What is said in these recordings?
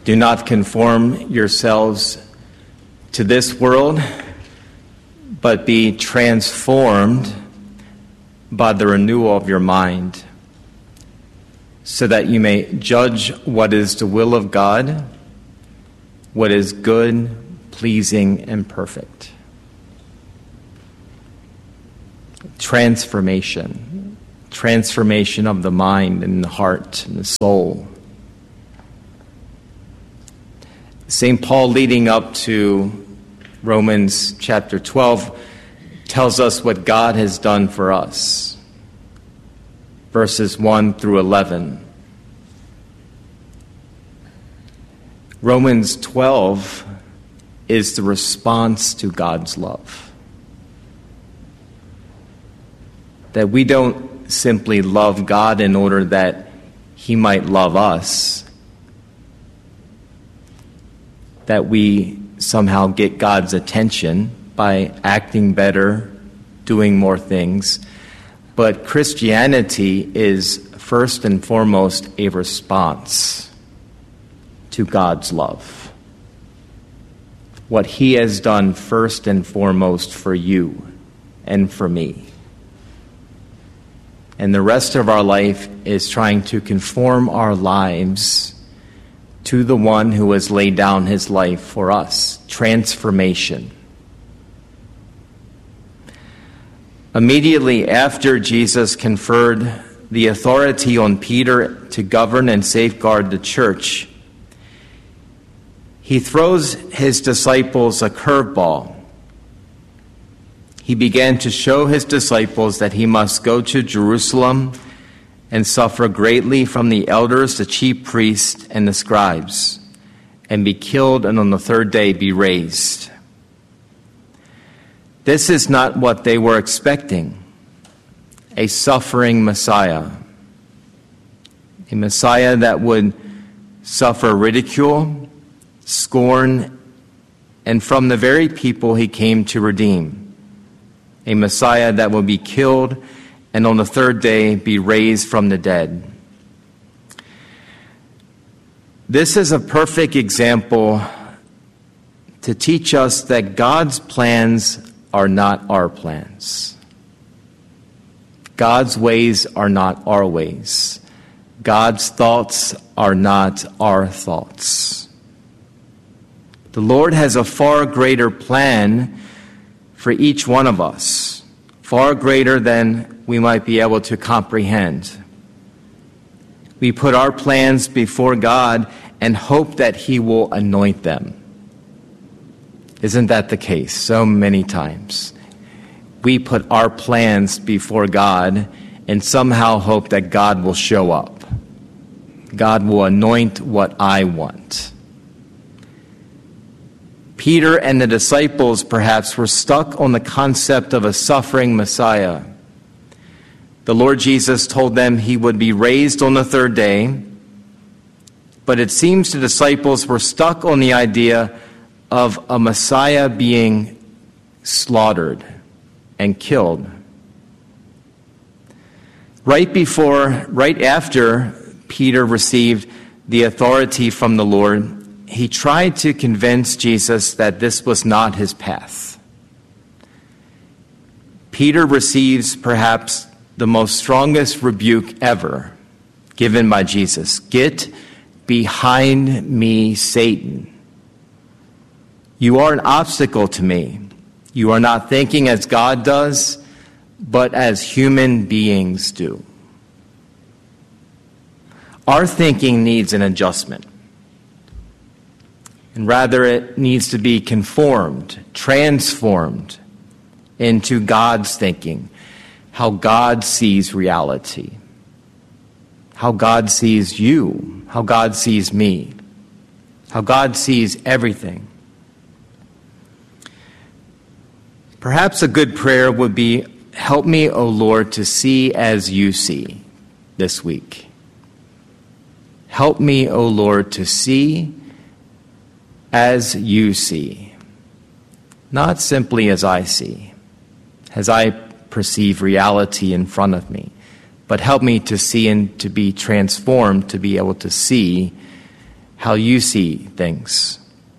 Do not conform yourselves to this world, but be transformed by the renewal of your mind, so that you may judge what is the will of God, what is good, pleasing, and perfect. Transformation of the mind and the heart and the soul. St. Paul, leading up to Romans chapter 12, tells us what God has done for us. Verses 1 through 11. Romans 12 is the response to God's love. That we don't simply love God in order that He might love us. That we somehow get God's attention by acting better, doing more things. But Christianity is first and foremost a response to God's love. What He has done first and foremost for you and for me. And the rest of our life is trying to conform our lives to the one who has laid down His life for us. Transformation. Immediately after Jesus conferred the authority on Peter to govern and safeguard the church, He throws His disciples a curveball. He began to show His disciples that He must go to Jerusalem and suffer greatly from the elders, the chief priests, and the scribes, and be killed, and on the third day be raised. This is not what they were expecting. A suffering Messiah. A Messiah that would suffer ridicule, scorn, and from the very people He came to redeem. A Messiah that will be killed and on the third day be raised from the dead. This is a perfect example to teach us that God's plans are not our plans. God's ways are not our ways. God's thoughts are not our thoughts. The Lord has a far greater plan for each one of us, far greater than we might be able to comprehend. We put our plans before God and hope that He will anoint them. Isn't that the case so many times? We put our plans before God and somehow hope that God will show up. God will anoint what I want. Peter and the disciples perhaps were stuck on the concept of a suffering Messiah. The Lord Jesus told them He would be raised on the third day, but it seems the disciples were stuck on the idea of a Messiah being slaughtered and killed. Right after Peter received the authority from the Lord, he tried to convince Jesus that this was not his path. Peter receives perhaps the most strongest rebuke ever given by Jesus. Get behind me, Satan. You are an obstacle to me. You are not thinking as God does, but as human beings do. Our thinking needs an adjustment. And rather it needs to be conformed, transformed into God's thinking, how God sees reality, how God sees you, how God sees me, how God sees everything. Perhaps a good prayer would be, help me, O Lord, to see as you see this week. Help me, O Lord, to see as you see, not simply as I see, as I perceive reality in front of me, but help me to see and to be transformed, to be able to see how you see things.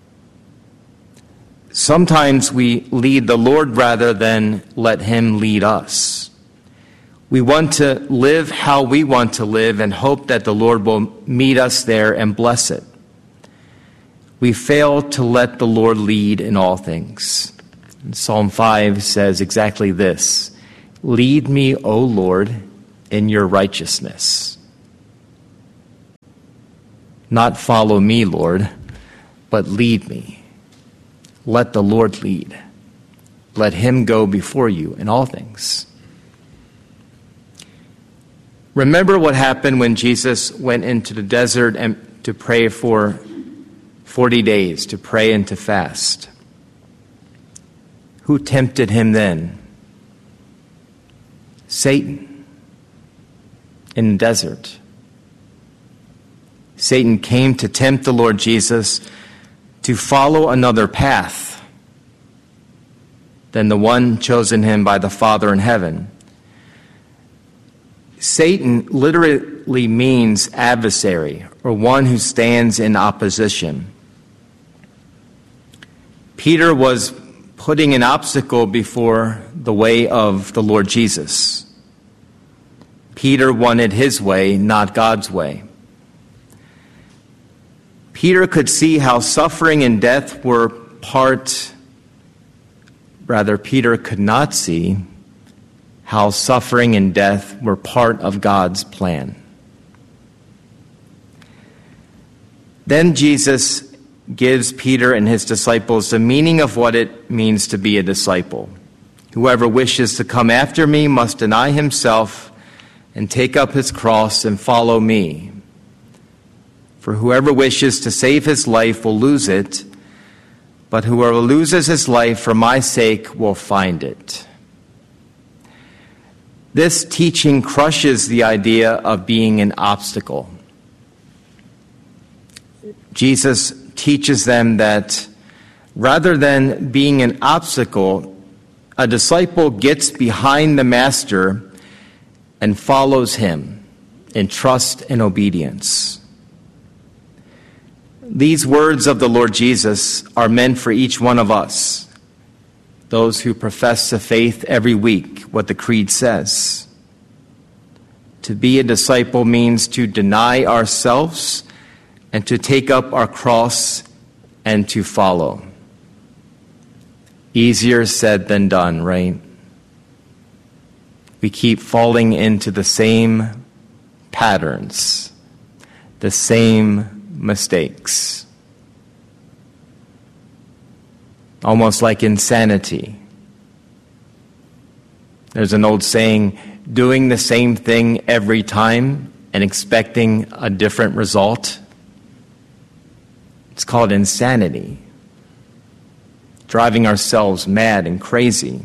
Sometimes we lead the Lord rather than let him lead us. We want to live how we want to live and hope that the Lord will meet us there and bless it. We fail to let the Lord lead in all things. And Psalm 5 says exactly this: "Lead me, O Lord, in your righteousness." Not follow me, Lord, but lead me. Let the Lord lead. Let him go before you in all things. Remember what happened when Jesus went into the desert and to pray for 40 days, to pray and to fast. Who tempted him then? Satan in the desert. Satan came to tempt the Lord Jesus to follow another path than the one chosen him by the Father in heaven. Satan literally means adversary, or one who stands in opposition. Peter was putting an obstacle before the way of the Lord Jesus. Peter wanted his way, not God's way. Peter could see how suffering and death were Peter could not see how suffering and death were part of God's plan. Then Jesus gives Peter and his disciples the meaning of what it means to be a disciple. "Whoever wishes to come after me must deny himself and take up his cross and follow me. For whoever wishes to save his life will lose it, but whoever loses his life for my sake will find it." This teaching crushes the idea of being an obstacle. Jesus teaches them that rather than being an obstacle, a disciple gets behind the master and follows him in trust and obedience. These words of the Lord Jesus are meant for each one of us, those who profess the faith every week, what the Creed says. To be a disciple means to deny ourselves and to take up our cross and to follow. Easier said than done, right? We keep falling into the same patterns, the same mistakes. Almost like insanity. There's an old saying, doing the same thing every time and expecting a different result. It's called insanity. Driving ourselves mad and crazy.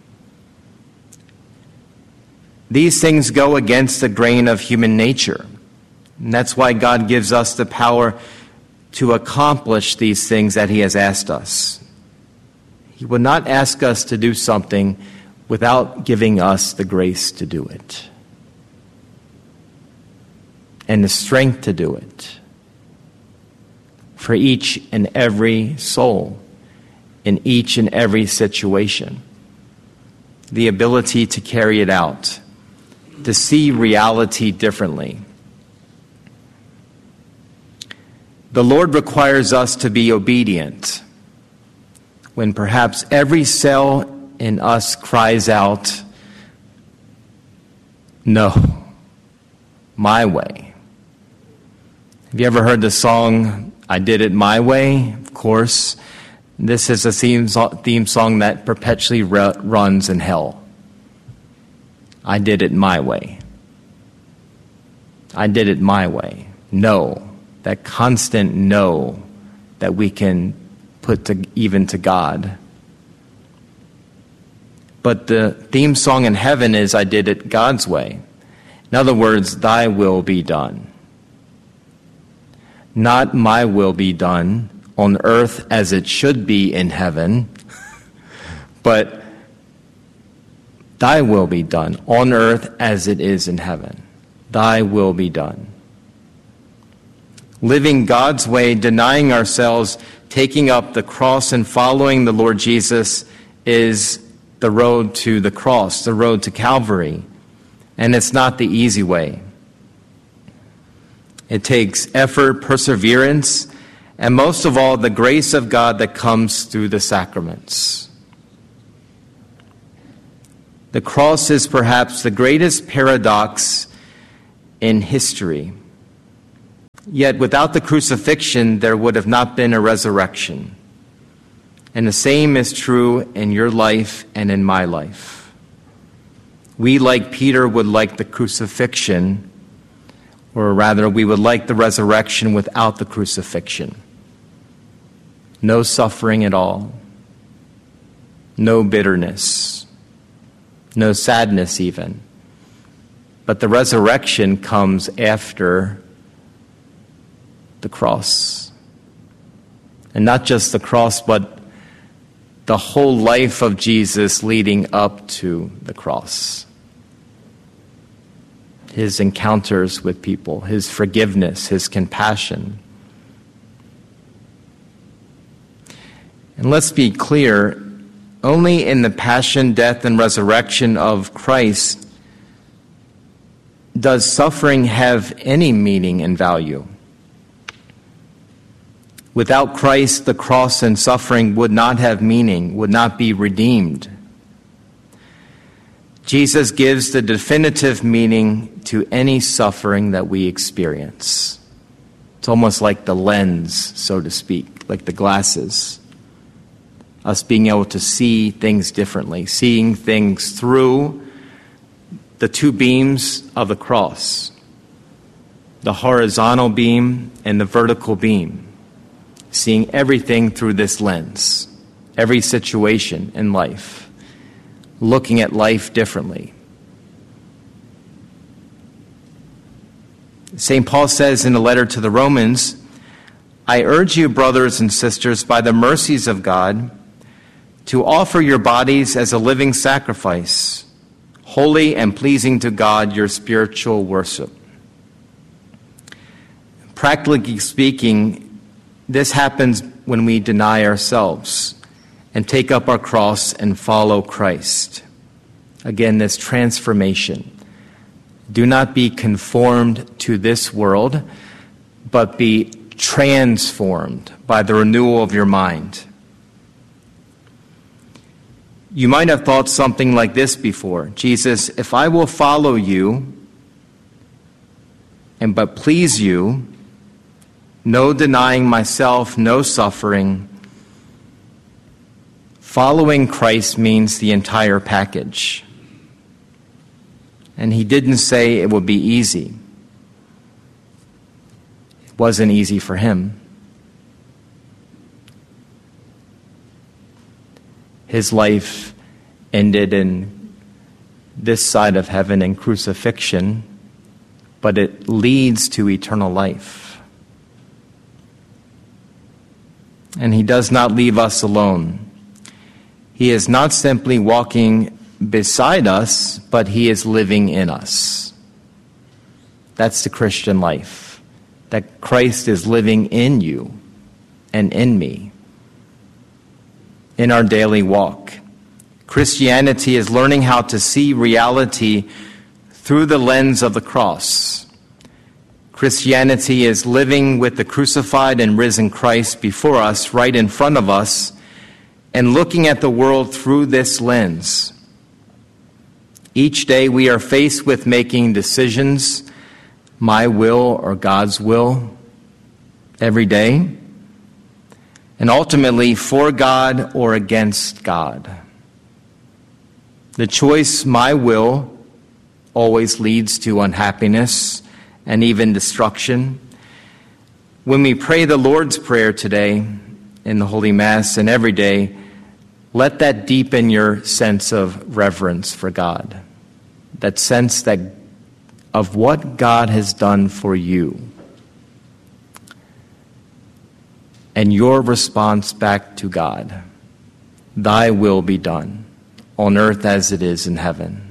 These things go against the grain of human nature. And that's why God gives us the power to accomplish these things that he has asked us. He will not ask us to do something without giving us the grace to do it and the strength to do it for each and every soul in each and every situation. The ability to carry it out, to see reality differently. The Lord requires us to be obedient when perhaps every cell in us cries out, "No, my way." Have you ever heard the song, "I Did It My Way"? Of course, this is a theme song that perpetually runs in hell. I did it my way. I did it my way. No. That constant no that we can put even to God. But the theme song in heaven is, "I did it God's way." In other words, thy will be done. Not my will be done on earth as it should be in heaven, but thy will be done on earth as it is in heaven. Thy will be done. Living God's way, denying ourselves, taking up the cross and following the Lord Jesus is the road to the cross, the road to Calvary. And it's not the easy way. It takes effort, perseverance, and most of all, the grace of God that comes through the sacraments. The cross is perhaps the greatest paradox in history. Yet without the crucifixion, there would have not been a resurrection. And the same is true in your life and in my life. We, like Peter, would like the crucifixion, or rather, we would like the resurrection without the crucifixion. No suffering at all. No bitterness. No sadness even. But the resurrection comes after the cross. And not just the cross, but the whole life of Jesus leading up to the cross. His encounters with people, his forgiveness, his compassion. And let's be clear, only in the passion, death, and resurrection of Christ does suffering have any meaning and value. Without Christ, the cross and suffering would not have meaning, would not be redeemed. Jesus gives the definitive meaning to any suffering that we experience. It's almost like the lens, so to speak, like the glasses. Us being able to see things differently, seeing things through the two beams of the cross, the horizontal beam and the vertical beam. Seeing everything through this lens, every situation in life, looking at life differently. St. Paul says in the letter to the Romans, I urge you, brothers and sisters, by the mercies of God, to offer your bodies as a living sacrifice, holy and pleasing to God, your spiritual worship. Practically speaking, this happens when we deny ourselves and take up our cross and follow Christ. Again, this transformation. Do not be conformed to this world, but be transformed by the renewal of your mind. You might have thought something like this before. Jesus, if I will follow you and but please you, no denying myself, no suffering. Following Christ means the entire package. And he didn't say it would be easy. It wasn't easy for him. His life ended in this side of heaven in crucifixion, but it leads to eternal life. And he does not leave us alone. He is not simply walking beside us, but he is living in us. That's the Christian life, that Christ is living in you and in me, in our daily walk. Christianity is learning how to see reality through the lens of the cross. Christianity is living with the crucified and risen Christ before us, right in front of us, and looking at the world through this lens. Each day we are faced with making decisions, my will or God's will, every day, and ultimately for God or against God. The choice, my will, always leads to unhappiness and even destruction. When we pray the Lord's Prayer today in the Holy Mass and every day, let that deepen your sense of reverence for God, that sense that of what God has done for you, and your response back to God. Thy will be done, on earth as it is in heaven.